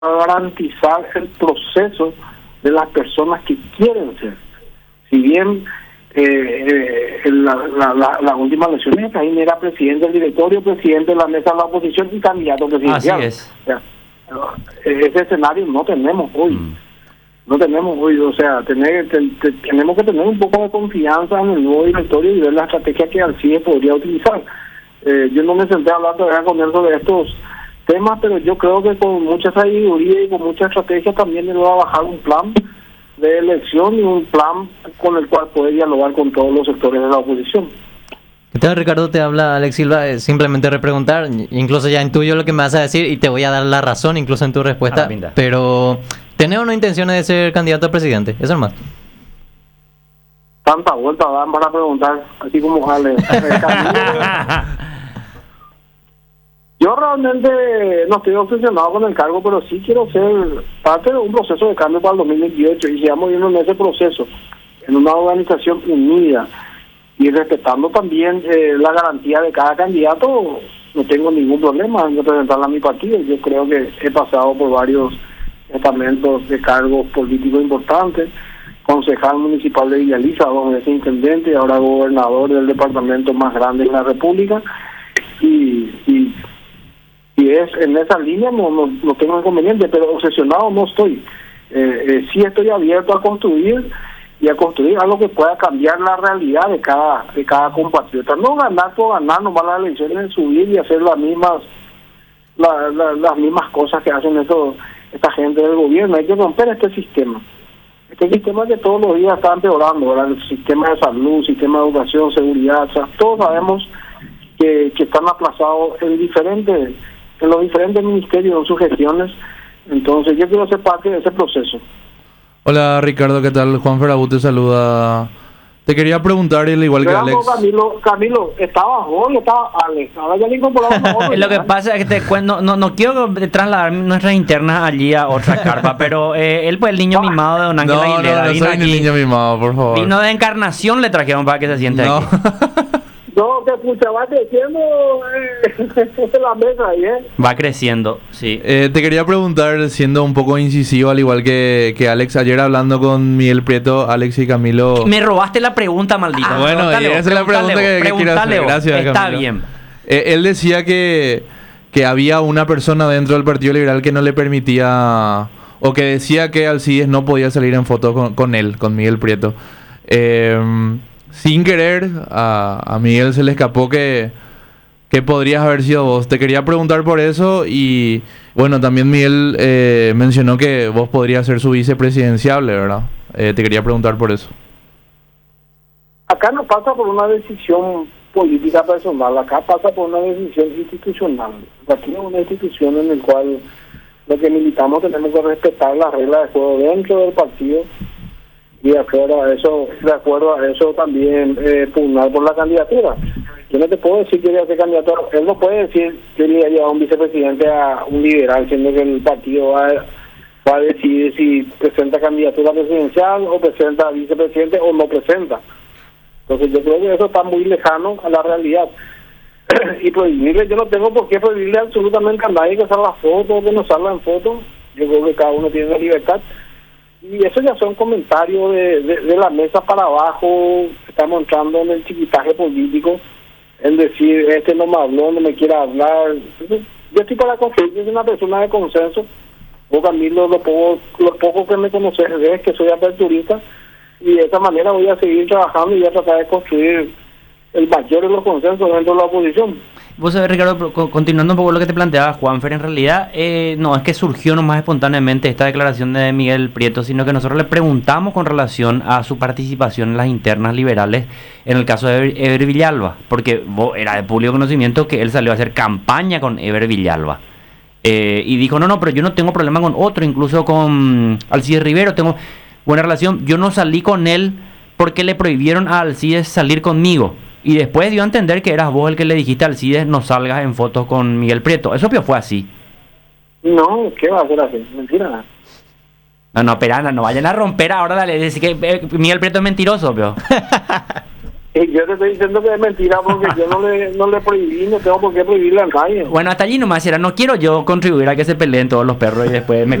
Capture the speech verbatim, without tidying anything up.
garantizar el proceso de las personas que quieren ser. Si bien eh, eh, en la, la, la, las últimas elecciones Efraín era presidente del directorio, presidente de la mesa de la oposición y candidato presidencial. Así es. O sea, ese escenario no tenemos hoy. Mm. No tenemos hoy, o sea, tener, te, te, tenemos que tener un poco de confianza en el nuevo directorio y ver la estrategia que Alcide podría utilizar. Eh, yo no me senté a hablar todavía con él sobre estos temas, pero yo creo que con mucha sabiduría y con mucha estrategia también él va a bajar un plan de elección y un plan con el cual poder dialogar con todos los sectores de la oposición. ¿Qué tal, Ricardo? Te habla Alex Silva. Eh, simplemente repreguntar, incluso ya intuyo lo que me vas a decir y te voy a dar la razón incluso en tu respuesta, ah, pero ¿tenés o no intenciones de ser candidato a presidente? Eso nomás. Tanta vuelta dan para preguntar, así como Alex. Yo realmente no estoy obsesionado con el cargo, pero sí quiero ser parte de un proceso de cambio para el dos mil veintiocho y sigamos viendo en ese proceso, en una organización unida y respetando también eh, la garantía de cada candidato. No tengo ningún problema en representar a mi partido. Yo creo que he pasado por varios estamentos de cargos políticos importantes, concejal municipal de Villaliza, dos veces intendente, ahora gobernador del departamento más grande de la República, y, y y es en esa línea no, no, no tengo inconveniente, pero obsesionado no estoy. Eh, eh, sí estoy abierto a construir y a construir algo que pueda cambiar la realidad de cada de cada compatriota. No ganar por ganar, nomás las elecciones, subir y hacer las mismas la, la, las mismas cosas que hacen eso, esta gente del gobierno. Hay que romper este sistema. Este sistema que todos los días está empeorando, ¿verdad? El sistema de salud, sistema de educación, seguridad, o sea, todos sabemos que, que están aplazados en diferentes en los diferentes ministerios, en sus gestiones. Entonces yo quiero ser parte de ese proceso. Hola Ricardo, ¿qué tal? Juan Ferabú te saluda. Te quería preguntar, al igual que Alex. Camilo, Camilo, estaba Jorge, estaba Alex, ahora ya le incorporamos. Lo que pasa es que te cuento, no, no quiero trasladar nuestras internas allí a otra carpa, pero eh, él pues el niño mimado de Don Ángel no, Aguilera. No, no, vino soy aquí, ni niño mimado, por favor. Vino de Encarnación, le trajeron para que se siente no. aquí. No, que pucha, va creciendo eh, la mesa, ¿eh? Va creciendo, sí. Eh, te quería preguntar, siendo un poco incisivo, al igual que, que Alex, ayer hablando con Miguel Prieto, Alex y Camilo... Me robaste la pregunta, maldito. Ah, bueno, esa es la pregunta que, que quiero hacer. Gracias, Está Camilo. bien. Eh, él decía que, que había una persona dentro del Partido Liberal que no le permitía... O que decía que Alcides no podía salir en foto con, con él, con Miguel Prieto. Eh... Sin querer, a, a Miguel se le escapó que, que podrías haber sido vos. Te quería preguntar por eso y, bueno, también Miguel eh, mencionó que vos podrías ser su vicepresidenciable, ¿verdad? Eh, te quería preguntar por eso. Acá no pasa por una decisión política personal, acá pasa por una decisión institucional. Aquí es una institución en la cual lo que militamos tenemos que respetar las reglas de juego dentro del partido. Y de acuerdo a eso, de acuerdo a eso también eh, pugnar por la candidatura. Yo no te puedo decir que voy a ser candidato, él no puede decir que le lleva a un vicepresidente a un liberal, siendo que el partido va, va a decidir si presenta candidatura presidencial o presenta vicepresidente o no presenta. Entonces yo creo que eso está muy lejano a la realidad. Y prohibirle, yo no tengo por qué prohibirle absolutamente a nadie que salga foto o que no salga en foto. Yo creo que cada uno tiene la libertad. Y eso ya son comentarios de, de, de la mesa para abajo, estamos entrando en el chiquitaje político, en decir, este no me habló, no me quiere hablar. Entonces, yo estoy para construir, yo soy una persona de consenso. Vos, Camilo, lo poco, lo poco que me conoces es que soy aperturista, y de esa manera voy a seguir trabajando y voy a tratar de construir el mayor de los consensos dentro de la oposición. Vos sabés, Ricardo, continuando un poco lo que te planteaba Juanfer, en realidad eh, no es que surgió nomás espontáneamente esta declaración de Miguel Prieto, sino que nosotros le preguntamos con relación a su participación en las internas liberales en el caso de Eber, Eber Villalba, porque vos, era de público conocimiento que él salió a hacer campaña con Eber Villalba. Eh, y dijo, no, no, pero yo no tengo problema con otro, incluso con Alcides Rivero, tengo buena relación. Yo no salí con él porque le prohibieron a Alcides salir conmigo. Y después dio a entender que eras vos el que le dijiste a Alcides no salgas en fotos con Miguel Prieto. ¿Eso fue así? No, ¿qué va a ser así? Mentira. No, no, espera, no vayan a romper ahora, dale, decir que eh, Miguel Prieto es mentiroso, pero... Y yo te estoy diciendo que es mentira porque yo no le, no le prohibí, no tengo por qué prohibirle a nadie. Bueno, hasta allí nomás era, no quiero yo contribuir a que se peleen todos los perros y después me